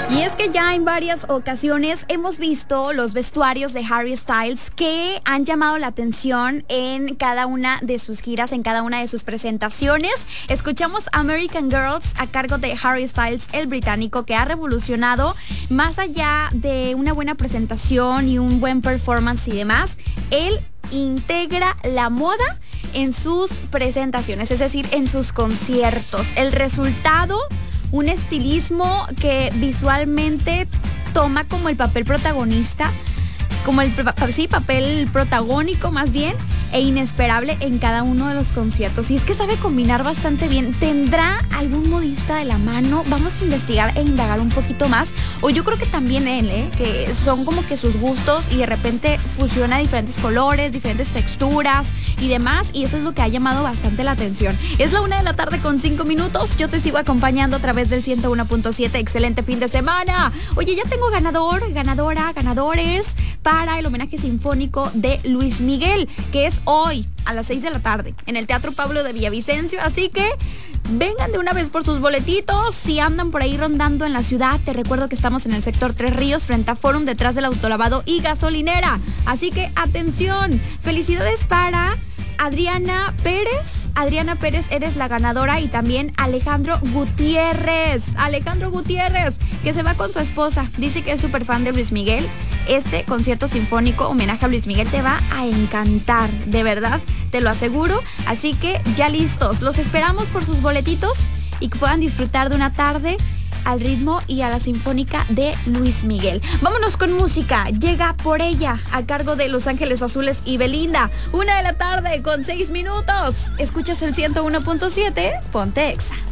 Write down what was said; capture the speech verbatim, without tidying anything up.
Y es que ya en varias ocasiones hemos visto los vestuarios de Harry Styles que han llamado la atención en cada una de sus giras, en cada una de sus presentaciones. Escuchamos American Girls a cargo de Harry Styles, el británico, que ha revolucionado más allá de una buena presentación y un buen performance y demás. Él integra la moda en sus presentaciones, es decir, en sus conciertos. El resultado, un estilismo que visualmente toma como el papel protagonista, como el sí, papel protagónico más bien, e inesperable en cada uno de los conciertos. Y es que sabe combinar bastante bien. ¿Tendrá algún modista de la mano? Vamos a investigar e indagar un poquito más. O yo creo que también él, ¿eh? que son como que sus gustos y de repente fusiona diferentes colores, diferentes texturas y demás. Y eso es lo que ha llamado bastante la atención. Es la una de la tarde con cinco minutos. Yo te sigo acompañando a través del ciento uno punto siete. Excelente fin de semana. Oye, ya tengo ganador, ganadora, ganadores para el homenaje sinfónico de Luis Miguel, que es hoy a las seis de la tarde en el Teatro Pablo de Villavicencio, así que vengan de una vez por sus boletitos. Si andan por ahí rondando en la ciudad, te recuerdo que estamos en el sector Tres Ríos, frente a Forum, detrás del autolavado y gasolinera, así que atención. Felicidades para Adriana Pérez. Adriana Pérez, eres la ganadora. Y también Alejandro Gutiérrez. Alejandro Gutiérrez, que se va con su esposa. Dice que es súper fan de Luis Miguel. Este concierto sinfónico, homenaje a Luis Miguel, te va a encantar. De verdad, te lo aseguro. Así que ya listos. Los esperamos por sus boletitos y que puedan disfrutar de una tarde al ritmo y a la sinfónica de Luis Miguel. Vámonos con música. Llega Por Ella a cargo de Los Ángeles Azules y Belinda. Una de la tarde con seis minutos. Escuchas el ciento uno punto siete. Ponte Exa.